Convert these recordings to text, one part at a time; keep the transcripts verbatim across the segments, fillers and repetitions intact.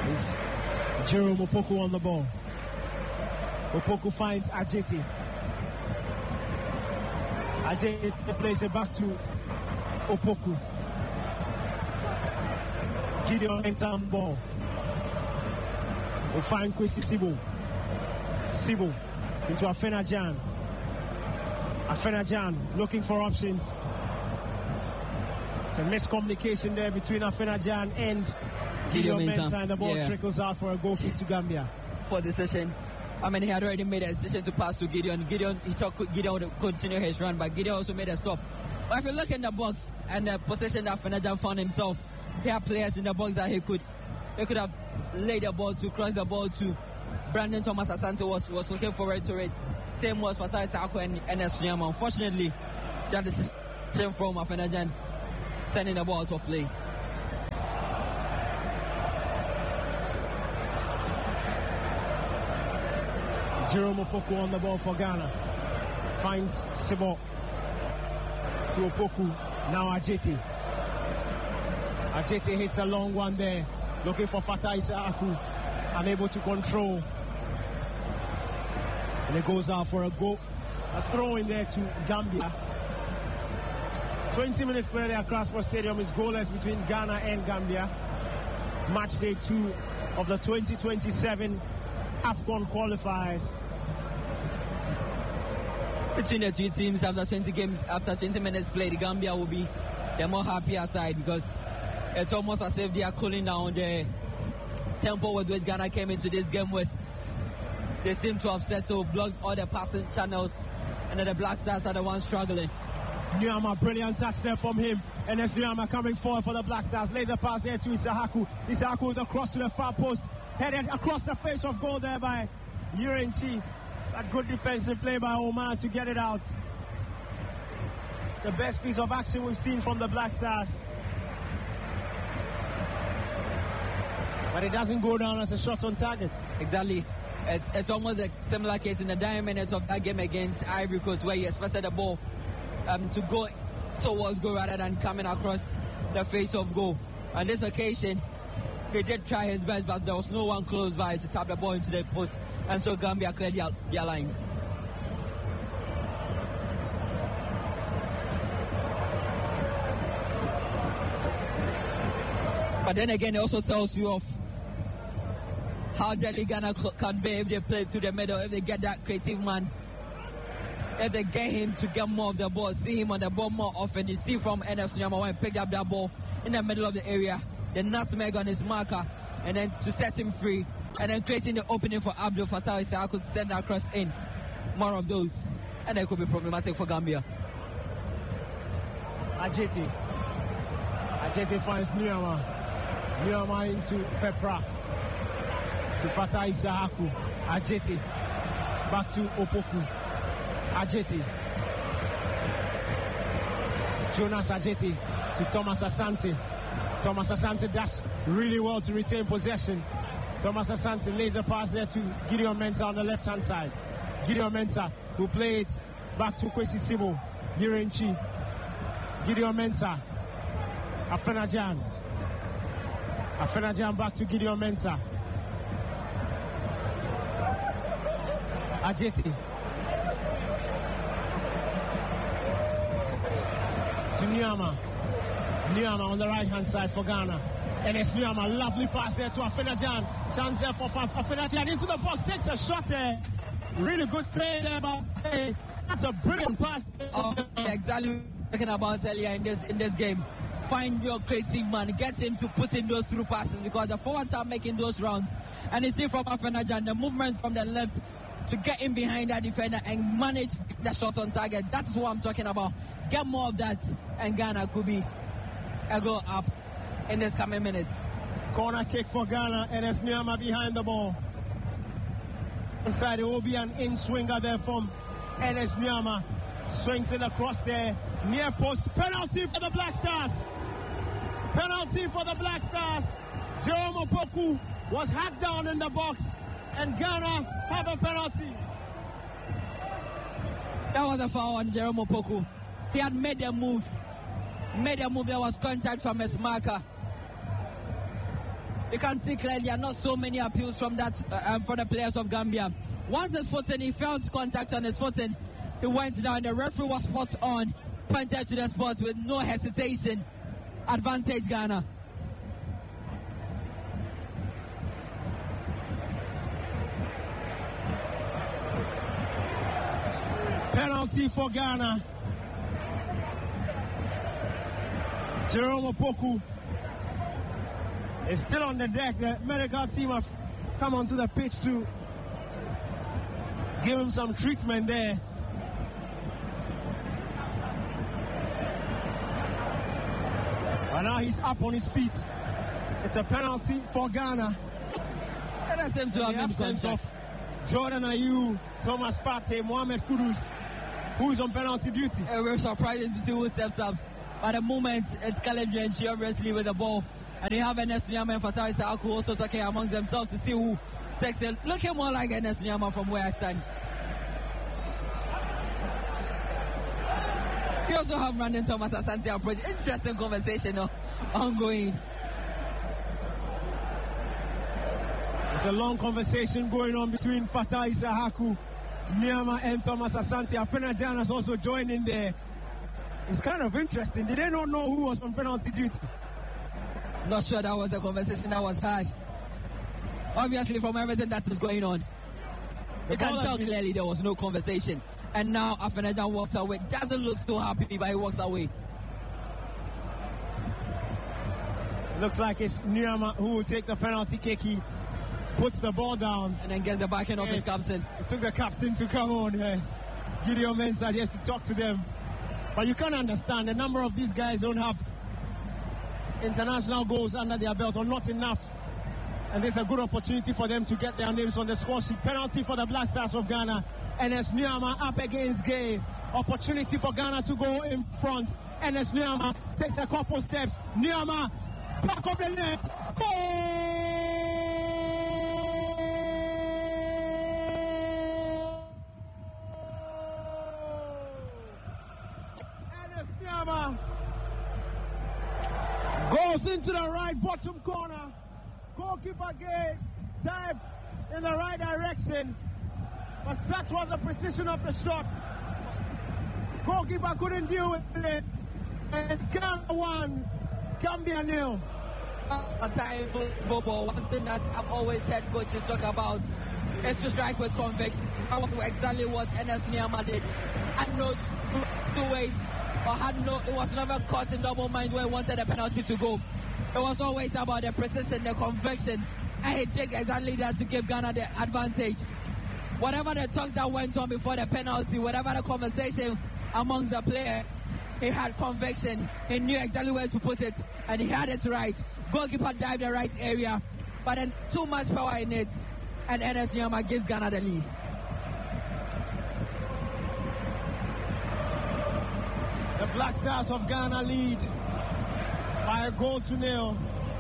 Is Jerome Opoku on the ball. Opoku finds Ajeti. Ajeti plays it back to Opoku. Gideon Mensah on the ball. We find Kwesi Sibo. Sibo into Afena-Gyan. Afena-Gyan looking for options. It's a miscommunication there between Afena-Gyan and Gideon Mensah, and the ball yeah. trickles out for a goal kick to Gambia. For the decision. I mean, he had already made a decision to pass to Gideon. Gideon, he thought Gideon would continue his run, but Gideon also made a stop. But if you look in the box and the position that Afena-Gyan found himself, he had players in the box that he could, he could have laid the ball to, cross the ball to. Brandon Thomas Asante was, was looking forward to it. Same was Fatai Issahaku and Ernest Nuamah. Unfortunately, that decision from Afena-Gyan sending the ball out of play. Jerome Opoku on the ball for Ghana. Finds Sibo to Opoku. Now Ajeti. Ajeti hits a long one there. Looking for Fatai Issahaku. Unable to control. And it goes out for a goal. A throw in there to Gambia. twenty minutes played at Accra Sports Stadium is goalless between Ghana and Gambia. Match day two of the twenty twenty-seven AFCON qualifiers. Between the two teams, after twenty games, after twenty minutes played, Gambia will be the more happier side because it's almost as if they are cooling down the tempo with which Ghana came into this game with. They seem to have settled, blocked all the passing channels, and then the Black Stars are the ones struggling. Nuamah, brilliant touch there from him. And it's Nuamah coming forward for the Black Stars. Laser pass there to Issahaku. Issahaku with a cross to the far post. Headed across the face of goal there by Yurenchi. That good defensive play by Omar to get it out. It's the best piece of action we've seen from the Black Stars. But it doesn't go down as a shot on target. Exactly. It's, it's almost a similar case in the dying minutes of that game against Ivory Coast where he expected the ball um, to go towards goal rather than coming across the face of goal. On this occasion, he did try his best, but there was no one close by to tap the ball into the post, and so Gambia cleared their, their lines. But then again, it also tells you of how deadly Ghana can be if they play to the middle, if they get that creative man, if they get him to get more of the ball, see him on the ball more often. You see from Ernest Nuamah when he picked up that ball in the middle of the area, the nutmeg on his marker, and then to set him free, and then creating the opening for Abdul Fattah Issahaku to send that cross in. More of those, and it could be problematic for Gambia. Ajeti. Ajeti finds Nuamah. Nuamah into Pepra. To Fattah Issahaku. Ajeti. Back to Opoku. Ajeti. Jonas Ajeti to Thomas Asante. Thomas Asante does really well to retain possession. Thomas Asante lays a pass there to Gideon Mensah on the left-hand side. Gideon Mensah who played back to Kwesi Sibo. Yurenchi. Gideon Mensah. Afena-Gyan. Afena-Gyan back to Gideon Mensah. Ajeti. To Nuamah. Nuamah on the right-hand side for Ghana. And it's Nuamah. Lovely pass there to Afena-Gyan. Chance there for Afena-Gyan into the box. Takes a shot there. Really good play there, but hey, that's a brilliant pass. Oh, yeah, exactly talking about earlier in this in this game. Find your creative man, get him to put in those through passes because the forwards are making those rounds. And you see from Afena-Gyan, the movement from the left to get in behind that defender and manage the shot on target. That's what I'm talking about. Get more of that, and Ghana could be a goal up in this coming minutes. Corner kick for Ghana, and it's Nuamah behind the ball. Inside, it will be an in-swinger there from Ernest Nuamah. Swings it across there, near post. Penalty for the Black Stars. Penalty for the Black Stars. Jerome Opoku was hacked down in the box, and Ghana have a penalty. That was a foul on Jerome Opoku. He had made a move. Made a move. There was contact from his marker. You can see clearly there are not so many appeals from that uh, um, for the players of Gambia. Once his footing, he felt contact on his footing. He went down. The referee was spot on, pointed to the spot with no hesitation. Advantage Ghana. Penalty for Ghana. Jerome Opoku is still on the deck. The medical team have come onto the pitch to give him some treatment there. And now he's up on his feet. It's a penalty for Ghana. And that's him to have the absence of Jordan Ayew, Thomas Partey, Mohamed Kudus, who is on penalty duty. Uh, we're surprised to see who steps up. At the moment, it's Caleb Jenchi obviously with the ball. And they have Ernest Nyama and Fatai Saaku also talking amongst themselves to see who takes it. Looking more like Ernest Nyama from where I stand. We also have Brandon Thomas Asante approach. Interesting conversation uh, ongoing. There's a long conversation going on between Fatai Saaku, Nyama and Thomas Asante. Afena Jan has also joined in there. It's kind of interesting. Did they not know who was on penalty duty? Not sure that was a conversation that was had. Obviously, from everything that is going on, you can tell been... clearly there was no conversation. And now Afenajan walks away. Doesn't look so happy, but he walks away. Looks like it's Nyama who will take the penalty kick. He puts the ball down. And then gets the backing of his captain. It took the captain to come on. Uh, Gideon Mensah just to talk to them. But you can't understand, the number of these guys don't have international goals under their belt, or not enough. And there's a good opportunity for them to get their names on the score sheet. Penalty for the Black Stars of Ghana. Enes Nyama up against Gay. Opportunity for Ghana to go in front. Enes Nyama takes a couple steps. Nyama, back of the net. Goal! Goes into the right bottom corner. Goalkeeper Gay dived in the right direction, but such was the precision of the shot. Goalkeeper couldn't deal with it. And Ghana won, Gambia nil. A time for football. One thing that I've always said coaches talk about is to strike with conviction. That was exactly what Enes Nyama did. And no two, two ways. Or had no, it was never caught in double mind where he wanted a penalty to go. It was always about the precision, the conviction, and he did exactly that to give Ghana the advantage. Whatever the talks that went on before the penalty, whatever the conversation amongst the players, he had conviction. He knew exactly where to put it, and he had it right. Goalkeeper dived the right area, but then too much power in it, and Enes Nyama gives Ghana the lead. The Black Stars of Ghana lead by a goal to nil.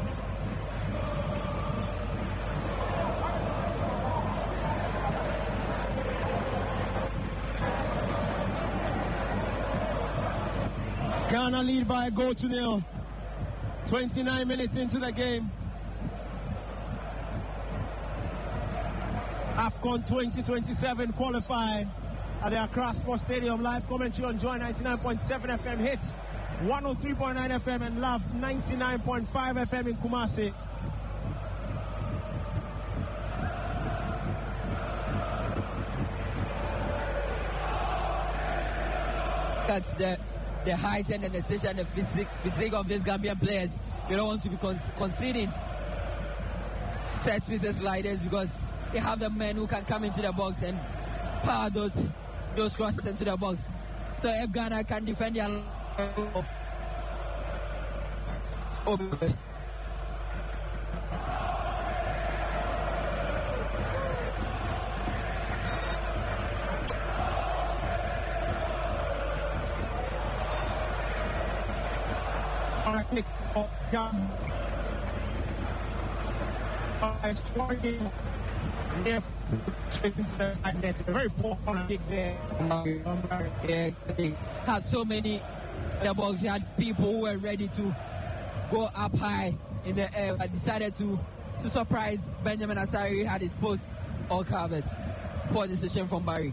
Ghana lead by a goal to nil. twenty-nine minutes into the game. AFCON twenty twenty-seven qualifying at the Accra Sports Stadium. Live commentary on Joy ninety-nine point seven F M hits, one oh three point nine F M, and Love ninety-nine point five F M in Kumasi. That's the the height and the station and the physique, physique of these Gambian players. You don't want to be con- conceding set pieces like this, because they have the men who can come into the box and power those those crosses into the box. So if Ghana can defend their oh, oh good. Yeah, straight into the side net. A very poor corner kick there. Yeah, they had so many in the box. They had people who were ready to go up high in the air, but decided to, to surprise Benjamin Asare. He had his post all covered. Poor decision from Barry.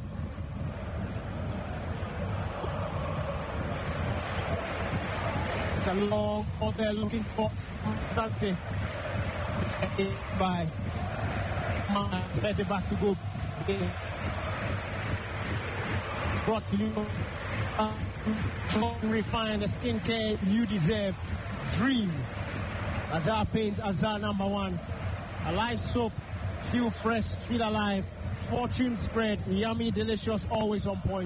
It's a long ball there looking for Constante. By Expect it back to go. Brought to you. Uh, refine the skincare you deserve. Dream. Azar Paints, Azar number one. Alive soap. Feel fresh, feel alive. Fortune spread. Yummy, delicious, always on point.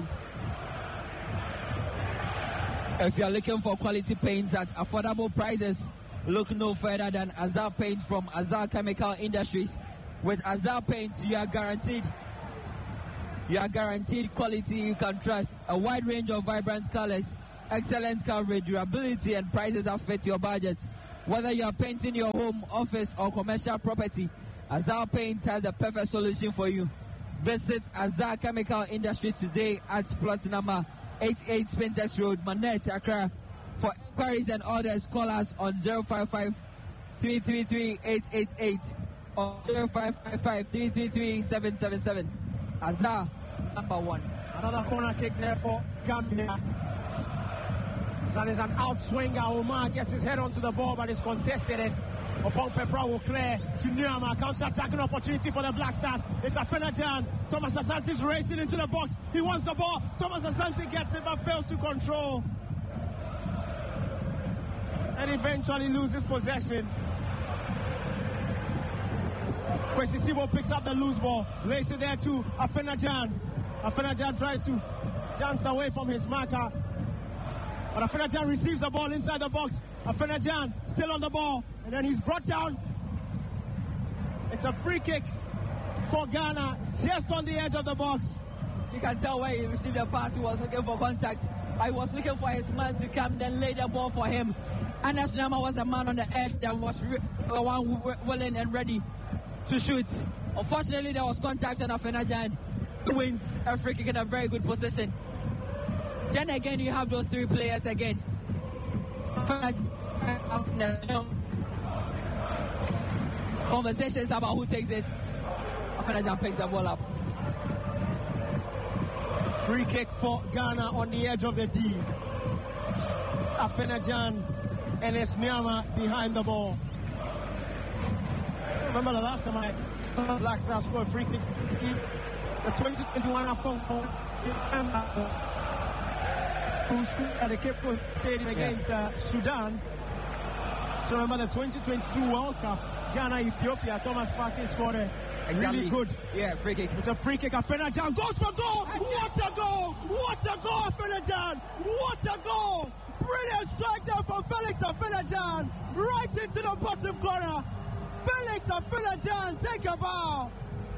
If you're looking for quality paints at affordable prices, look no further than Azar Paint from Azar Chemical Industries. With Azar Paint, you are guaranteed you are guaranteed quality you can trust. A wide range of vibrant colors, excellent coverage, durability, and prices that fit your budget. Whether you are painting your home, office, or commercial property, Azar Paint has a perfect solution for you. Visit Azar Chemical Industries today at plot number eighty-eight Spintex Road, Manette, Accra. For inquiries and orders, call us on zero five five, three three three, eight eight eight or zero five five five, three three three, seven seven seven. Azar, number one. Another corner kick there for Gambia. That is an outswinger. Omar gets his head onto the ball, but is contested. And upon Pepra will clear to Nyama. Counter-attacking opportunity for the Black Stars. It's Afena-Gyan. Thomas Asante is racing into the box. He wants the ball. Thomas Asante gets it, but fails to control. And eventually loses possession. Kwesi Sibo picks up the loose ball. Lays it there to Afena-Gyan. Afena-Gyan tries to dance away from his marker. But Afena-Gyan receives the ball inside the box. Afena-Gyan still on the ball. And then he's brought down. It's a free kick for Ghana just on the edge of the box. You can tell where he received the pass. He was looking for contact. I was looking for his man to come, then lay the ball for him. Anas Nyama was a man on the edge that was re- the one willing and ready to shoot. Unfortunately, there was contact on Afena-Gyan. He wins a free kick in a very good position. Then again, you have those three players again. Conversations about who takes this. Afena-Gyan picks the ball up. Free kick for Ghana on the edge of the D. Afena-Gyan and Esmiama behind the ball. I remember the last time I Black Stars scored a free kick. The twenty twenty-one AFCON who scored at the Cape Coast Stadium against uh, Sudan. So remember the twenty twenty-two World Cup, Ghana, Ethiopia, Thomas Partey scored a exactly. really good. Yeah, free kick. It's a free kick. Afena-Gyan goes for goal. What a goal! What a goal, Afena-Gyan! What a goal! Brilliant strike there from Felix Afena-Gyan, right into the bottom corner. Felix Afena-Gyan, take a bow.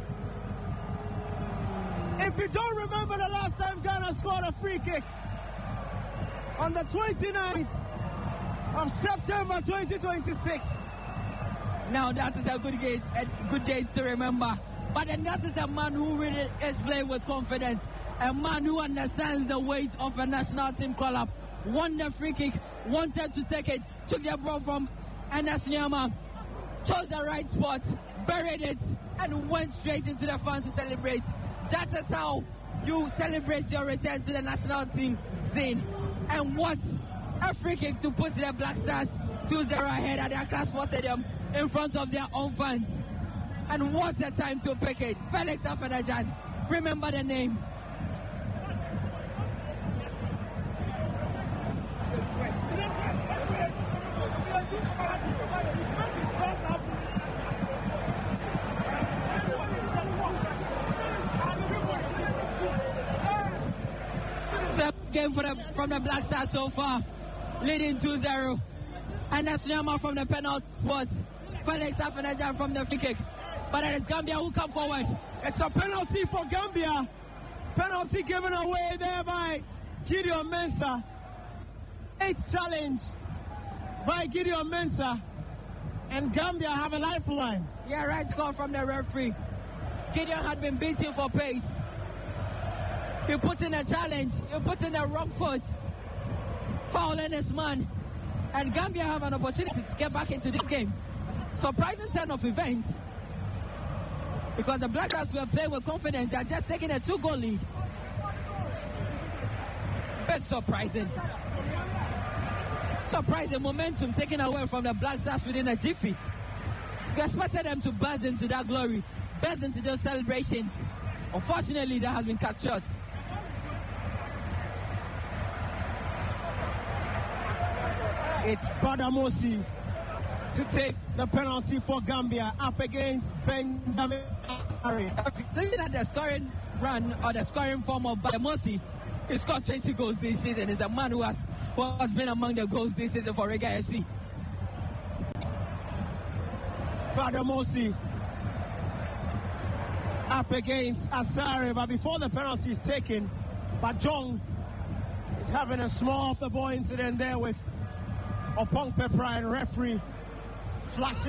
If you don't remember the last time Ghana scored a free kick, on the twenty-ninth of September twenty twenty-six. Now that is a good game, a good date to remember. But then that is a man who really is playing with confidence. A man who understands the weight of a national team call-up. Won the free kick, wanted to take it, took the ball from Anas Nyama, chose the right spot, buried it, and went straight into the front to celebrate. That is how you celebrate your return to the national team scene. And what a free kick to put the Black Stars two zero ahead at the Accra Sports Stadium in front of their own fans. And what a time to pick it. Felix Afena-Gyan, remember the name. Game for the, from the Black Stars so far, leading two zero. And that's Nyama from the penalty spot. Felix Afena-Gyan from the free kick. But then it's Gambia who come forward. It's a penalty for Gambia. Penalty given away there by Gideon Mensah. Eighth challenge by Gideon Mensah. And Gambia have a lifeline. Yeah, right call from the referee. Gideon had been beaten for pace. He put in a challenge. He put in a wrong foot. Fouling his man. and Gambia have an opportunity to get back into this game. Surprising turn of events, because the Black Stars were playing with confidence. They are just taking a two-goal lead. Bit surprising. Surprising momentum taken away from the Black Stars within a jiffy. We expected them to buzz into that glory, buzz into those celebrations. Unfortunately, that has been cut short. It's Badamosi to take the penalty for Gambia up against Benjamin Harry. Looking at the scoring run or the scoring form of Badamosi, he scored twenty goals this season. He's a man who has, who has been among the goals this season for Riga F C. Badamosi up against Asare, but before the penalty is taken, Bajong is having a small off the ball incident there with Opong Pepra and referee flashing